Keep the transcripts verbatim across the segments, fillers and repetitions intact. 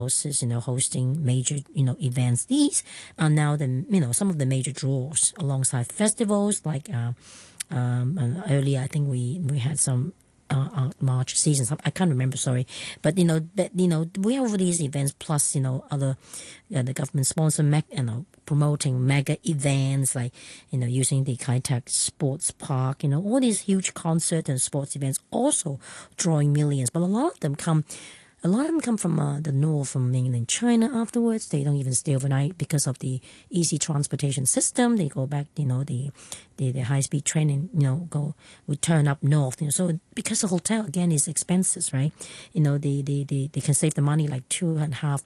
houses, you know, hosting major, you know, events. These are now the, you know, some of the major draws alongside festivals like uh, um, uh, earlier. I think we we had some uh, uh, March seasons. I can't remember, sorry, but you know that you know we have all these events plus you know other uh, the government sponsor meg, you know promoting mega events like you know using the Kai Tak Sports Park, you know all these huge concert and sports events also drawing millions, but a lot of them come a lot of them come from uh, the north, from mainland China afterwards. They don't even stay overnight because of the easy transportation system. They go back, you know, the the, the high speed train and, you know, go, we turn up north. You know, so because the hotel, again, is expenses, right? You know, they, they, they, they can save the money like two and a half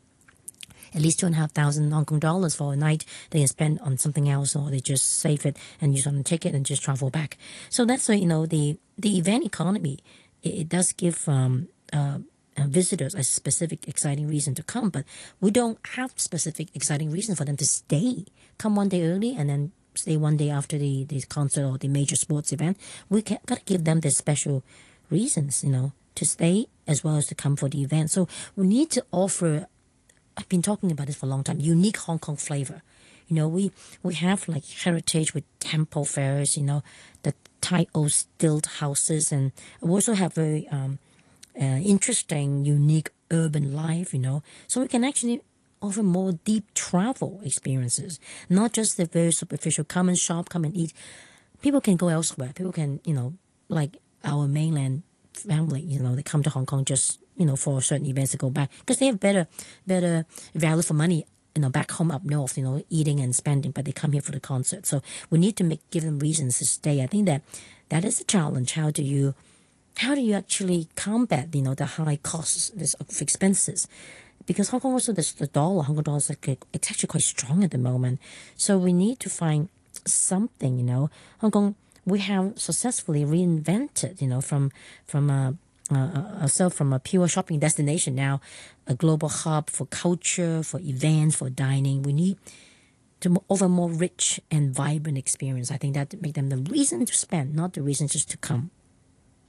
at least two and a half thousand Hong Kong dollars for a night. They can spend on something else, or they just save it and use on a ticket and just travel back. So that's why you know the the event economy. It, it does give um, uh, uh, visitors a specific exciting reason to come, but we don't have specific exciting reason for them to stay. Come one day early and then stay one day after the, the concert or the major sports event. We can, gotta give them the special reasons, you know, to stay as well as to come for the event. So we need to offer. I've been talking about this for a long time. Unique Hong Kong flavor. You know, we we have like heritage with temple fairs. You know, the Thai old stilt houses, and we also have very um, uh, interesting, unique urban life. You know, so we can actually offer more deep travel experiences, not just the very superficial come and shop, come and eat. People can go elsewhere. People can, you know, like our mainland family, you know, they come to Hong Kong just, you know, for certain events to go back because they have better, better value for money, you know, back home up north, you know, eating and spending, but they come here for the concert. So we need to make, give them reasons to stay. I think that that is a challenge. How do you, how do you actually combat, you know, the high costs of expenses? Because Hong Kong also, the, the dollar, Hong Kong dollar is like, it's actually quite strong at the moment. So we need to find something, you know, Hong Kong, we have successfully reinvented, you know, from from a, uh, ourselves from a pure shopping destination now, a global hub for culture, for events, for dining. We need to offer more rich and vibrant experience. I think that make them the reason to spend, not the reason just to come.